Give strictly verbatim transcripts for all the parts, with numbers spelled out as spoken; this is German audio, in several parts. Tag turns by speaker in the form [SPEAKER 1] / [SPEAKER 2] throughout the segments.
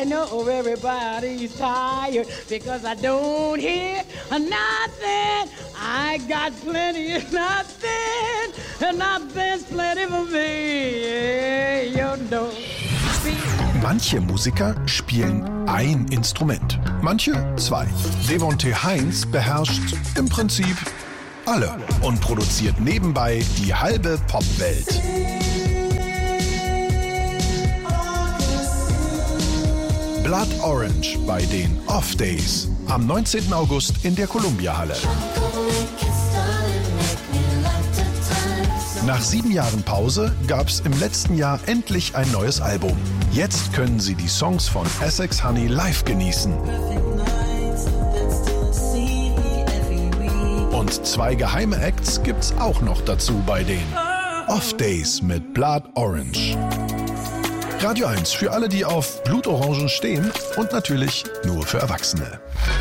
[SPEAKER 1] know everybody's tired because I don't hear nothing. I got plenty of nothing, and nothing's plenty for me. You know.
[SPEAKER 2] Manche Musiker spielen ein Instrument, manche zwei. Devonte Heinz beherrscht im Prinzip alle und produziert nebenbei die halbe Popwelt. Blood Orange bei den Off Days am neunzehnten August in der Columbia-Halle. Nach sieben Jahren Pause gab es im letzten Jahr endlich ein neues Album. Jetzt können Sie die Songs von Essex Honey live genießen. Und zwei geheime Acts gibt's auch noch dazu bei den Off Days mit Blood Orange. Radio eins für alle, die auf Blutorangen stehen und natürlich nur für Erwachsene.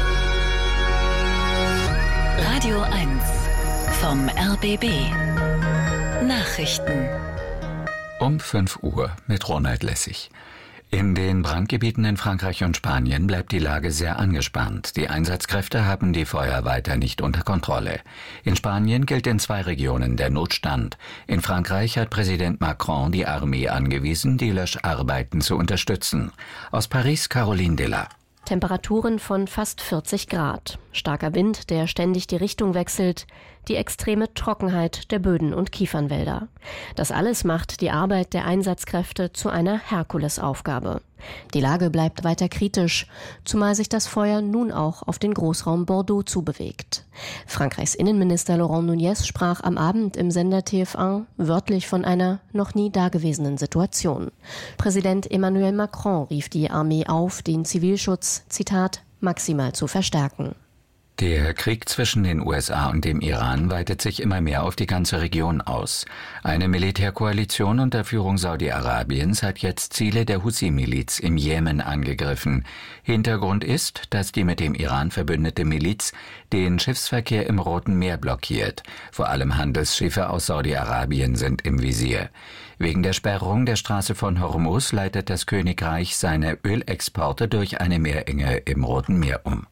[SPEAKER 3] Radio eins vom R B B. Nachrichten.
[SPEAKER 4] Um fünf Uhr mit Ronald Lessig. In den Brandgebieten in Frankreich und Spanien bleibt die Lage sehr angespannt. Die Einsatzkräfte haben die Feuer weiter nicht unter Kontrolle. In Spanien gilt in zwei Regionen der Notstand. In Frankreich hat Präsident Macron die Armee angewiesen, die Löscharbeiten zu unterstützen. Aus Paris Caroline Della.
[SPEAKER 5] Temperaturen von fast vierzig Grad. Starker Wind, der ständig die Richtung wechselt. Die extreme Trockenheit der Böden und Kiefernwälder. Das alles macht die Arbeit der Einsatzkräfte zu einer Herkulesaufgabe. Die Lage bleibt weiter kritisch, zumal sich das Feuer nun auch auf den Großraum Bordeaux zubewegt. Frankreichs Innenminister Laurent Nunez sprach am Abend im Sender T F eins wörtlich von einer noch nie dagewesenen Situation. Präsident Emmanuel Macron rief die Armee auf, den Zivilschutz, Zitat, maximal zu verstärken.
[SPEAKER 4] Der Krieg zwischen den U S A und dem Iran weitet sich immer mehr auf die ganze Region aus. Eine Militärkoalition unter Führung Saudi-Arabiens hat jetzt Ziele der Houthi-Miliz im Jemen angegriffen. Hintergrund ist, dass die mit dem Iran verbündete Miliz den Schiffsverkehr im Roten Meer blockiert. Vor allem Handelsschiffe aus Saudi-Arabien sind im Visier. Wegen der Sperrung der Straße von Hormuz leitet das Königreich seine Ölexporte durch eine Meerenge im Roten Meer um.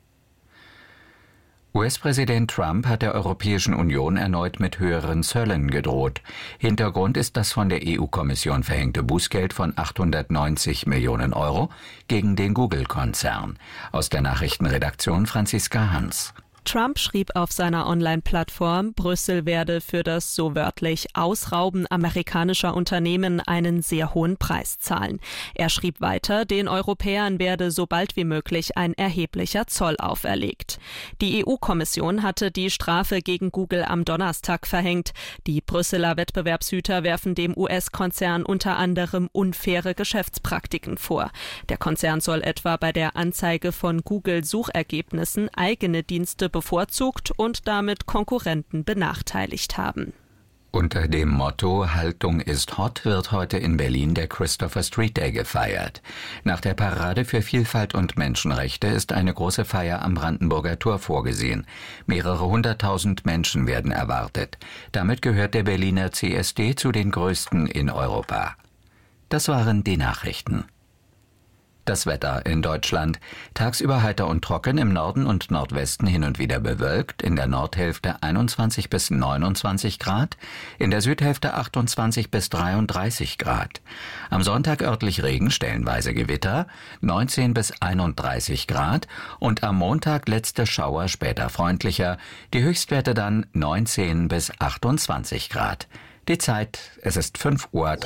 [SPEAKER 4] U S-Präsident Trump hat der Europäischen Union erneut mit höheren Zöllen gedroht. Hintergrund ist das von der E U-Kommission verhängte Bußgeld von achthundertneunzig Millionen Euro gegen den Google-Konzern. Aus der Nachrichtenredaktion Franziska Hans.
[SPEAKER 6] Trump schrieb auf seiner Online-Plattform, Brüssel werde für das so wörtlich Ausrauben amerikanischer Unternehmen einen sehr hohen Preis zahlen. Er schrieb weiter, den Europäern werde so bald wie möglich ein erheblicher Zoll auferlegt. Die E U-Kommission hatte die Strafe gegen Google am Donnerstag verhängt. Die Brüsseler Wettbewerbshüter werfen dem U S-Konzern unter anderem unfaire Geschäftspraktiken vor. Der Konzern soll etwa bei der Anzeige von Google-Suchergebnissen eigene Dienste bevorzugt und damit Konkurrenten benachteiligt haben.
[SPEAKER 4] Unter dem Motto Haltung ist hot wird heute in Berlin der Christopher Street Day gefeiert. Nach der Parade für Vielfalt und Menschenrechte ist eine große Feier am Brandenburger Tor vorgesehen. Mehrere hunderttausend Menschen werden erwartet. Damit gehört der Berliner C S D zu den größten in Europa. Das waren die Nachrichten. Das Wetter in Deutschland. Tagsüber heiter und trocken, im Norden und Nordwesten hin und wieder bewölkt, in der Nordhälfte einundzwanzig bis neunundzwanzig Grad, in der Südhälfte achtundzwanzig bis dreiunddreißig Grad. Am Sonntag örtlich Regen, stellenweise Gewitter, neunzehn bis einunddreißig Grad und am Montag letzte Schauer, später freundlicher, die Höchstwerte dann neunzehn bis achtundzwanzig Grad. Die Zeit, es ist fünf Uhr.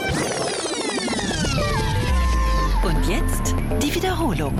[SPEAKER 3] Und jetzt die Wiederholung.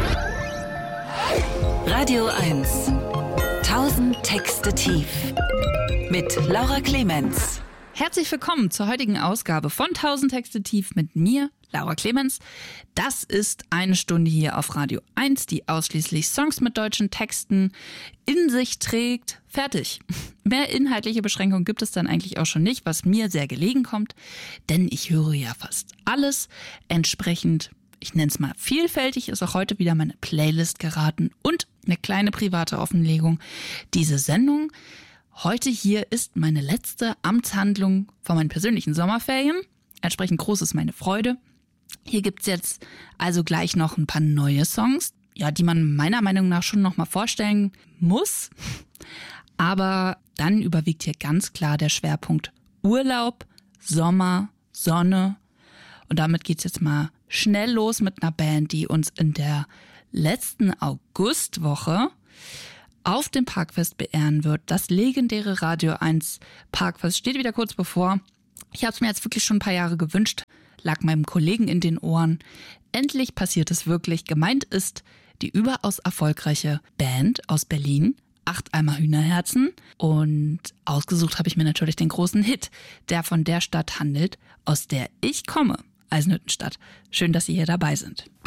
[SPEAKER 3] Radio eins. tausend Texte tief. Mit Laura Clemens.
[SPEAKER 7] Herzlich willkommen zur heutigen Ausgabe von tausend Texte tief mit mir, Laura Clemens. Das ist eine Stunde hier auf Radio eins, die ausschließlich Songs mit deutschen Texten in sich trägt. Fertig. Mehr inhaltliche Beschränkungen gibt es dann eigentlich auch schon nicht, was mir sehr gelegen kommt, denn ich höre ja fast alles. Entsprechend, ich nenne es mal vielfältig, ist auch heute wieder meine Playlist geraten und eine kleine private Offenlegung. Diese Sendung heute hier ist meine letzte Amtshandlung von meinen persönlichen Sommerferien. Entsprechend groß ist meine Freude. Hier gibt's jetzt also gleich noch ein paar neue Songs, ja, die man meiner Meinung nach schon nochmal vorstellen muss. Aber dann überwiegt hier ganz klar der Schwerpunkt Urlaub, Sommer, Sonne. Und damit geht's jetzt mal schnell los mit einer Band, die uns in der letzten Augustwoche auf dem Parkfest beehren wird. Das legendäre Radio eins Parkfest steht wieder kurz bevor. Ich habe es mir jetzt wirklich schon ein paar Jahre gewünscht, lag meinem Kollegen in den Ohren. Endlich passiert es wirklich. Gemeint ist die überaus erfolgreiche Band aus Berlin, Acht Eimer Hühnerherzen. Und ausgesucht habe ich mir natürlich den großen Hit, der von der Stadt handelt, aus der ich komme, Eisenhüttenstadt. Schön, dass Sie hier dabei sind.